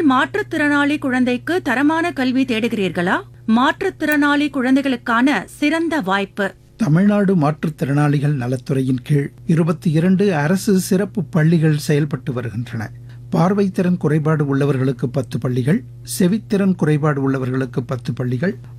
மாற்றுத்திறனாளி குழந்தைக்கு தரமான கல்வி தேடுகிறீர்களா? மாற்றுத்திறனாளி குழந்தைகளுக்கான சிறந்த வாய்ப்பு. தமிழ்நாடு மாற்றுத்திறனாளிகள் நலத்துறையின் கீழ் 22 அரசு சிறப்பு பள்ளிகள் செயல்பட்டு வருகின்றன. பார்வைத்திறன் குறைபாடு உள்ளவர்களுக்கு 10 பள்ளிகள், செவித்திறன் குறைபாடு உள்ளவர்களுக்கு 10 பள்ளிகள்,